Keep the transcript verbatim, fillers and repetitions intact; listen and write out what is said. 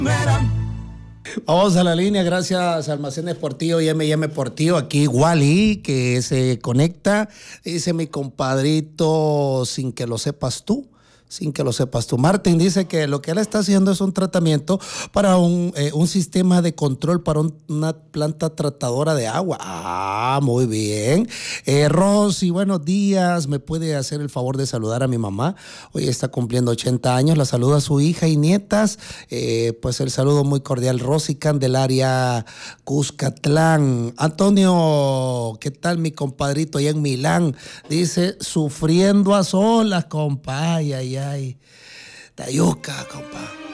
Vamos a la línea, gracias a Almacenes Portillo y eme y eme Portillo. Aquí Wally, que se conecta, dice mi compadrito, sin que lo sepas tú. Sin que lo sepas tú. Martín dice que lo que él está haciendo es un tratamiento para un, eh, un sistema de control para un, una planta tratadora de agua. Ah, muy bien. Eh, Rosy, buenos días. ¿Me puede hacer el favor de saludar a mi mamá? Hoy está cumpliendo ochenta años. La saluda a su hija y nietas. Eh, pues el saludo muy cordial. Rosy Candelaria Cuscatlán. Antonio, ¿qué tal mi compadrito allá en Milán? Dice, sufriendo a solas, compa. Ay, ay, ay. Tayuca, compa.